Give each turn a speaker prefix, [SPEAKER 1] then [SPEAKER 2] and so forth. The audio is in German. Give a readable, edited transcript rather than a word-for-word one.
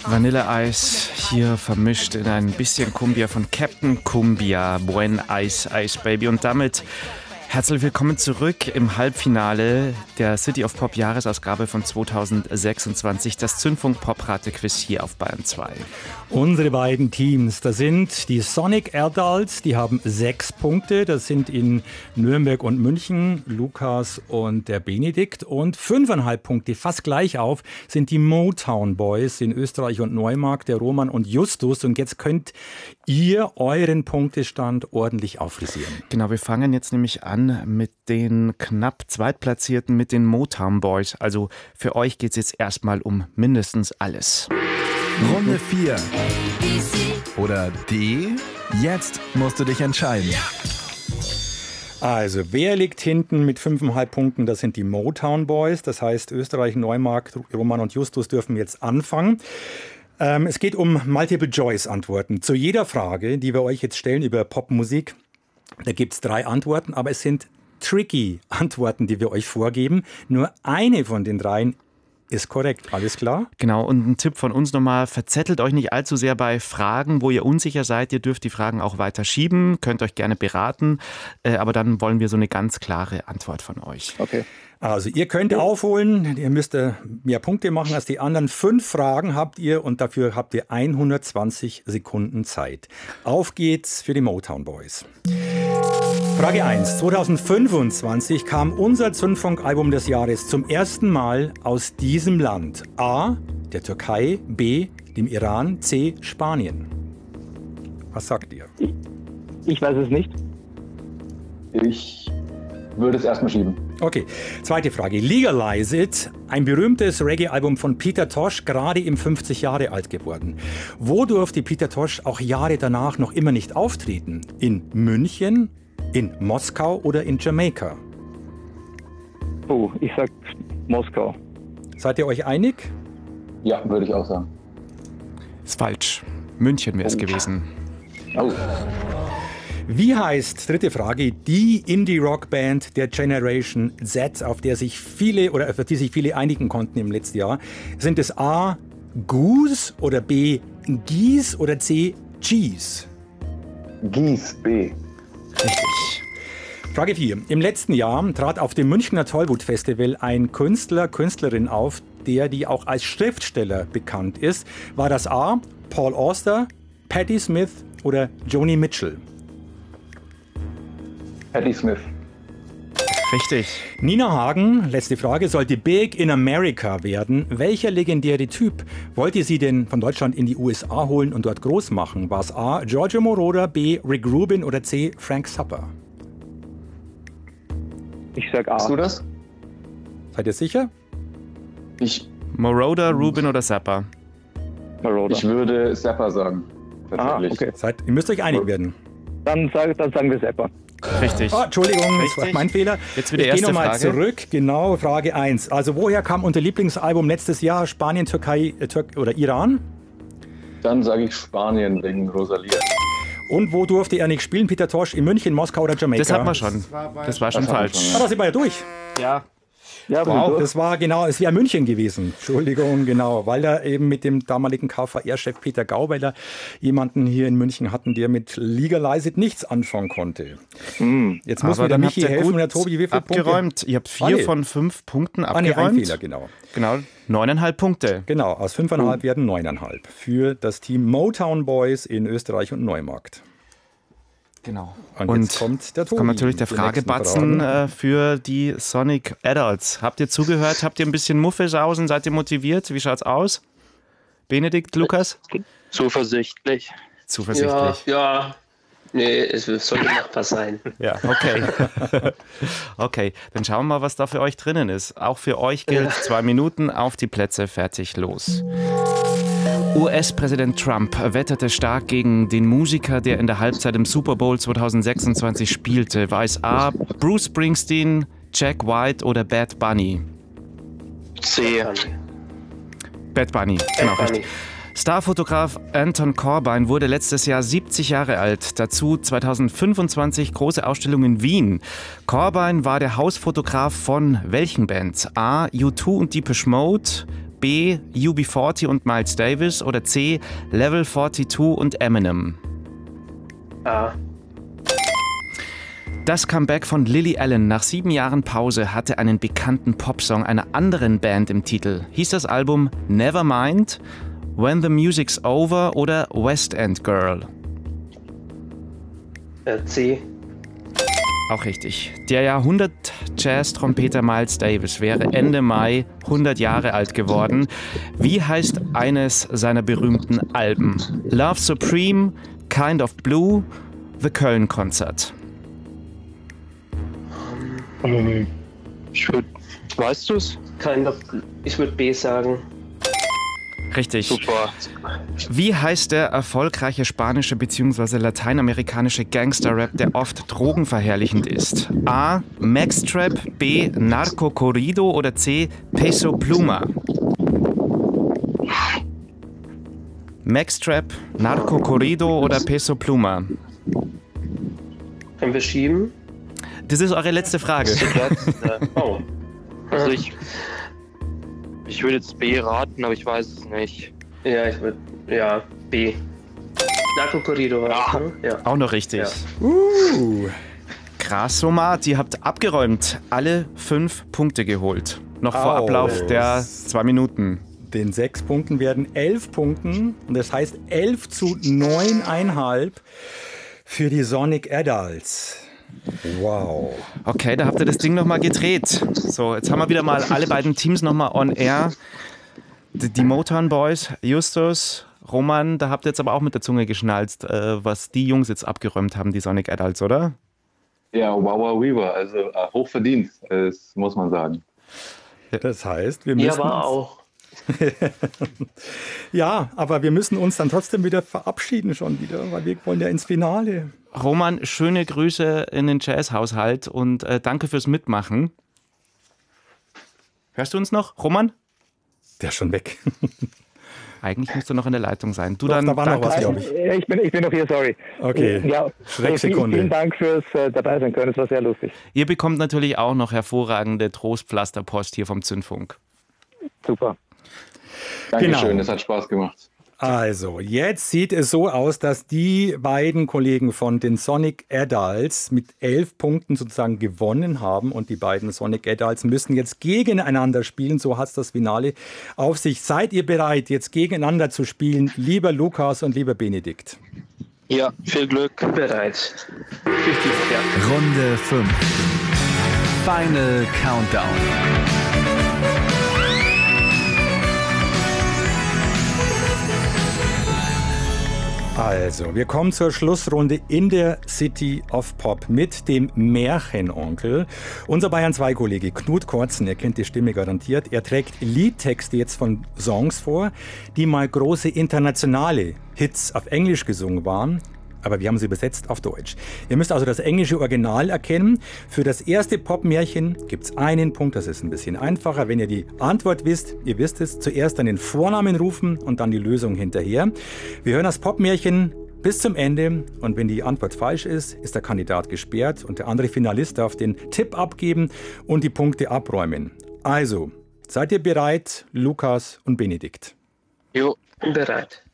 [SPEAKER 1] Vanilleeis hier vermischt in ein bisschen Cumbia von Captain Cumbia, Buen Ice Ice Baby. Und damit herzlich willkommen zurück im Halbfinale der City of Pop Jahresausgabe von 2026, das Zündfunk Pop-Rate-Quiz hier auf Bayern 2.
[SPEAKER 2] Unsere beiden Teams, das sind die Sonic Adults, die haben 6 Punkte, das sind in Nürnberg und München Lukas und der Benedikt, und 5,5 Punkte, fast gleich auf, sind die Motown Boys in Österreich und Neumarkt, der Roman und Justus, und jetzt könnt ihr euren Punktestand ordentlich auffrisieren.
[SPEAKER 1] Genau, wir fangen jetzt nämlich an mit den knapp Zweitplatzierten, mit den Motown Boys. Also für euch geht es jetzt erstmal um mindestens alles.
[SPEAKER 3] Runde 4. Oder D? Jetzt musst du dich entscheiden.
[SPEAKER 2] Also, wer liegt hinten mit 5,5 Punkten? Das sind die Motown Boys. Das heißt, Österreich, Neumarkt, Roman und Justus dürfen jetzt anfangen. Es geht um Multiple-Choice-Antworten. Zu jeder Frage, die wir euch jetzt stellen über Popmusik, da gibt es 3 Antworten, aber es sind tricky Antworten, die wir euch vorgeben. Nur eine von den 3 ist korrekt. Alles klar?
[SPEAKER 1] Genau, und ein Tipp von uns nochmal, verzettelt euch nicht allzu sehr bei Fragen, wo ihr unsicher seid. Ihr dürft die Fragen auch weiter schieben, könnt euch gerne beraten, aber dann wollen wir so eine ganz klare Antwort von euch.
[SPEAKER 4] Okay.
[SPEAKER 2] Also ihr könnt aufholen, ihr müsst mehr Punkte machen als die anderen. 5 Fragen habt ihr und dafür habt ihr 120 Sekunden Zeit. Auf geht's für die Motown Boys. Frage 1. 2025 kam unser Zündfunk-Album des Jahres zum ersten Mal aus diesem Land. A. der Türkei, B. dem Iran, C. Spanien. Was sagt ihr?
[SPEAKER 4] Ich weiß es nicht.
[SPEAKER 5] Ich würde es erstmal schieben.
[SPEAKER 2] Okay, zweite Frage. Legalize It, ein berühmtes Reggae-Album von Peter Tosh, gerade im 50 Jahre alt geworden. Wo durfte Peter Tosh auch Jahre danach noch immer nicht auftreten? In München, in Moskau oder in Jamaika?
[SPEAKER 4] Oh, ich sag Moskau.
[SPEAKER 2] Seid ihr euch einig?
[SPEAKER 5] Ja, würde ich auch sagen.
[SPEAKER 1] Ist falsch. München wäre es gewesen.
[SPEAKER 5] Oh.
[SPEAKER 2] Wie heißt, dritte Frage, die Indie-Rock-Band der Generation Z, auf die sich viele einigen konnten im letzten Jahr? Sind es A. Goose oder B. Gies oder C. Cheese?
[SPEAKER 5] Gies, B.
[SPEAKER 1] Richtig.
[SPEAKER 2] Frage 4. Im letzten Jahr trat auf dem Münchner Tollwood Festival ein Künstlerin auf, die auch als Schriftsteller bekannt ist. War das A. Paul Auster, Patti Smith oder Joni Mitchell?
[SPEAKER 5] Patti Smith.
[SPEAKER 1] Richtig.
[SPEAKER 2] Nina Hagen, letzte Frage, sollte Big in America werden. Welcher legendäre Typ wollte sie denn von Deutschland in die USA holen und dort groß machen? War es A. Giorgio Moroder, B. Rick Rubin oder C. Frank Zappa?
[SPEAKER 4] Ich sag A.
[SPEAKER 5] Hast du das?
[SPEAKER 2] Seid ihr sicher?
[SPEAKER 1] Moroder, Rubin oder Zappa?
[SPEAKER 4] Moroder.
[SPEAKER 5] Ich würde Zappa sagen. Tatsächlich.
[SPEAKER 4] Okay.
[SPEAKER 2] Ihr müsst euch einig werden.
[SPEAKER 4] Dann sagen wir Zappa.
[SPEAKER 1] Richtig.
[SPEAKER 2] Oh, Entschuldigung, das
[SPEAKER 1] Richtig.
[SPEAKER 2] war mein Fehler.
[SPEAKER 1] Jetzt wieder
[SPEAKER 2] ich gehe
[SPEAKER 1] erste
[SPEAKER 2] nochmal
[SPEAKER 1] Frage.
[SPEAKER 2] zurück. Genau, Frage 1. Also woher kam unser Lieblingsalbum letztes Jahr? Spanien, Türkei oder Iran?
[SPEAKER 5] Dann sage ich Spanien wegen Rosalia.
[SPEAKER 2] Und wo durfte er nicht spielen? Peter Tosh in München, Moskau oder Jamaika?
[SPEAKER 1] Das hatten wir schon. Das war schon
[SPEAKER 5] Das haben wir
[SPEAKER 1] falsch.
[SPEAKER 5] schon,
[SPEAKER 2] Ah, da sind wir ja durch.
[SPEAKER 1] Ja.
[SPEAKER 4] Ja,
[SPEAKER 2] Wow, das war genau, es wäre München gewesen. Entschuldigung, genau, weil er eben mit dem damaligen KVR-Chef Peter Gauweiler jemanden hier in München hatten, der mit Legalize It nichts anfangen konnte. Jetzt muss mir der
[SPEAKER 1] dann
[SPEAKER 2] Michi
[SPEAKER 1] habt ihr
[SPEAKER 2] helfen
[SPEAKER 1] gut
[SPEAKER 2] und der Tobi, wie viele
[SPEAKER 1] abgeräumt.
[SPEAKER 2] Punkte?
[SPEAKER 1] Ihr habt 4
[SPEAKER 2] Ah, nee.
[SPEAKER 1] von 5 Punkten
[SPEAKER 2] Ah, nee,
[SPEAKER 1] abgeräumt.
[SPEAKER 2] ein Fehler, genau.
[SPEAKER 1] Genau, 9,5 Punkte.
[SPEAKER 2] Genau, aus 5,5 werden 9,5 für das Team Motown Boys in Österreich und Neumarkt.
[SPEAKER 1] Genau.
[SPEAKER 2] Und jetzt kommt der Tobi.
[SPEAKER 1] kommt natürlich der
[SPEAKER 2] mit den nächsten
[SPEAKER 1] Fragebatzen
[SPEAKER 2] Fragen.
[SPEAKER 1] für die Sonic Adults. Habt ihr zugehört? Habt ihr ein bisschen Muffelsausen? Seid ihr motiviert? Wie schaut's aus? Benedikt, Lukas?
[SPEAKER 6] Zuversichtlich.
[SPEAKER 1] Zuversichtlich.
[SPEAKER 6] Ja. Nee, es sollte machbar sein.
[SPEAKER 1] Ja, okay. Okay, dann schauen wir mal, was da für euch drinnen ist. Auch für euch gilt 2 Minuten, auf die Plätze, fertig, los. US-Präsident Trump wetterte stark gegen den Musiker, der in der Halbzeit im Super Bowl 2026 spielte. War es A. Bruce Springsteen, Jack White oder Bad Bunny?
[SPEAKER 6] C.
[SPEAKER 1] Bad Bunny, genau
[SPEAKER 6] Bunny.
[SPEAKER 1] richtig. Starfotograf Anton Corbijn wurde letztes Jahr 70 Jahre alt. Dazu 2025 große Ausstellung in Wien. Corbijn war der Hausfotograf von welchen Bands? A. U2 und Depeche Mode, B. UB40 und Miles Davis oder C. Level 42 und Eminem?
[SPEAKER 6] A.
[SPEAKER 1] Das Comeback von Lily Allen nach 7 Jahren Pause hatte einen bekannten Popsong einer anderen Band im Titel. Hieß das Album Nevermind, When the Music's Over oder West End Girl?
[SPEAKER 6] C.
[SPEAKER 1] Auch richtig. Der Jahrhundert-Jazz-Trompeter Miles Davis wäre Ende Mai 100 Jahre alt geworden. Wie heißt eines seiner berühmten Alben? Love Supreme, Kind of Blue, The Köln-Konzert.
[SPEAKER 6] Weißt du's? Ich würde B sagen.
[SPEAKER 1] Richtig.
[SPEAKER 6] Super.
[SPEAKER 1] Wie heißt der erfolgreiche spanische bzw. lateinamerikanische Gangster-Rap, der oft drogenverherrlichend ist? A. Maxtrap, B. Narco Corrido oder C. Peso Pluma? Maxtrap, Narco Corrido oder Peso Pluma?
[SPEAKER 6] Können wir schieben?
[SPEAKER 1] Das ist eure letzte Frage.
[SPEAKER 6] Oh.
[SPEAKER 7] Also ich würde jetzt B raten, aber ich weiß es nicht.
[SPEAKER 6] Ja, B. Narco Corrido. Ja.
[SPEAKER 1] Auch noch richtig.
[SPEAKER 6] Ja.
[SPEAKER 1] Krass, Romat, ihr habt abgeräumt. Alle 5 Punkte geholt. Noch vor Ablauf der 2 Minuten.
[SPEAKER 2] Den 6 Punkten werden 11 Punkten. Und das heißt 11 zu 9,5 für die Sonic Adults. Wow.
[SPEAKER 1] Okay, da habt ihr das Ding nochmal gedreht. So, jetzt haben wir wieder mal alle beiden Teams nochmal on air. Die Motown Boys, Justus, Roman, da habt ihr jetzt aber auch mit der Zunge geschnalzt, was die Jungs jetzt abgeräumt haben, die Sonic Adults, oder?
[SPEAKER 5] Ja, wow, Weaver, also hochverdient, das muss man sagen.
[SPEAKER 2] Das heißt, wir müssen
[SPEAKER 6] Ja, aber auch.
[SPEAKER 2] Ja, aber wir müssen uns dann trotzdem wieder verabschieden schon wieder, weil wir wollen ja ins Finale.
[SPEAKER 1] Roman, schöne Grüße in den Jazzhaushalt und danke fürs Mitmachen. Hörst du uns noch, Roman?
[SPEAKER 2] Der ist schon weg.
[SPEAKER 1] Eigentlich musst du noch in der Leitung sein. Du
[SPEAKER 2] Doch,
[SPEAKER 1] dann,
[SPEAKER 2] da war noch
[SPEAKER 1] danke
[SPEAKER 2] was,
[SPEAKER 1] für-
[SPEAKER 2] glaube ich.
[SPEAKER 4] Ich bin noch hier, sorry.
[SPEAKER 2] Okay,
[SPEAKER 4] Ja,
[SPEAKER 2] Schrecksekunde.
[SPEAKER 4] vielen Dank fürs dabei sein können, es war sehr lustig.
[SPEAKER 1] Ihr bekommt natürlich auch noch hervorragende Trostpflasterpost hier vom Zündfunk.
[SPEAKER 4] Super.
[SPEAKER 5] Dankeschön,
[SPEAKER 2] Genau.
[SPEAKER 5] es hat Spaß gemacht.
[SPEAKER 2] Also, jetzt sieht es so aus, dass die beiden Kollegen von den Sonic Adults mit 11 Punkten sozusagen gewonnen haben und die beiden Sonic Adults müssen jetzt gegeneinander spielen. So hat es das Finale auf sich. Seid ihr bereit, jetzt gegeneinander zu spielen, lieber Lukas und lieber Benedikt?
[SPEAKER 7] Ja, viel Glück.
[SPEAKER 6] Bereit.
[SPEAKER 3] Runde 5. Final Countdown.
[SPEAKER 2] Also, wir kommen zur Schlussrunde in der City of Pop mit dem Märchenonkel. Unser Bayern 2-Kollege Knut Kortzen, er kennt die Stimme garantiert, er trägt Liedtexte jetzt von Songs vor, die mal große internationale Hits auf Englisch gesungen waren. Aber wir haben sie übersetzt auf Deutsch. Ihr müsst also das englische Original erkennen. Für das erste Popmärchen gibt es einen Punkt, das ist ein bisschen einfacher. Wenn ihr die Antwort wisst, ihr wisst es, zuerst dann den Vornamen rufen und dann die Lösung hinterher. Wir hören das Popmärchen bis zum Ende und wenn die Antwort falsch ist, ist der Kandidat gesperrt und der andere Finalist darf den Tipp abgeben und die Punkte abräumen. Also, seid ihr bereit, Lukas und Benedikt?
[SPEAKER 7] Jo.
[SPEAKER 6] Bereit.